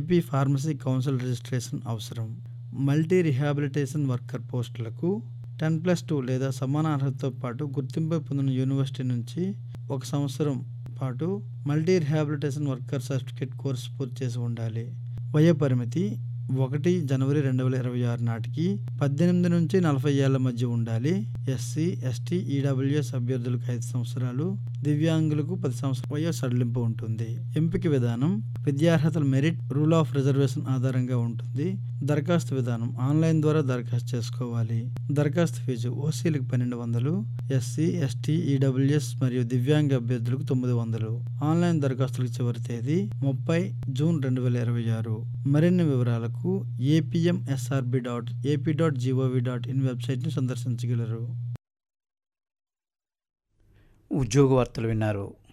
AP pharmacy council registration అవసరం. Multi rehabilitation worker పోస్టులకు 10+2 లేదా సమాన అర్హతతో పాటు గుర్తింపు పొందిన యూనివర్సిటీ నుంచి 1 సంవత్సరం పాటు multi rehabilitation worker certificate course పూర్తి చేసి ఉండాలి. వయో పరిమితి 1 జనవరి 2026 నాటికి 18 నుంచి 40 ఏళ్ల మధ్య ఉండాలి. ఎస్సీ, ఎస్టీ, ఈడబ్ల్యూఎస్ అభ్యర్థులకు 5 సంవత్సరాలు, దివ్యాంగులకు 10 సంవత్సరాల వయో సడలింపు ఉంటుంది. ఎంపిక విధానం విద్యార్హతల మెరిట్, రూల్ ఆఫ్ రిజర్వేషన్ ఆధారంగా ఉంటుంది. దరఖాస్తు విధానం ఆన్లైన్ ద్వారా దరఖాస్తు చేసుకోవాలి. దరఖాస్తు ఫీజు ఓసీలకు 1200, ఎస్సీ, ఎస్టీ, ఈడబ్ల్యూఎస్ మరియు దివ్యాంగ అభ్యర్థులకు 900. ఆన్లైన్ దరఖాస్తులకు చివరి తేదీ 30 జూన్ 2026. మరిన్ని వివరాలకు apmsrb.ap.gov.in వెబ్సైట్ని సందర్శించగలరు. ఉద్యోగ వార్తలు విన్నారు.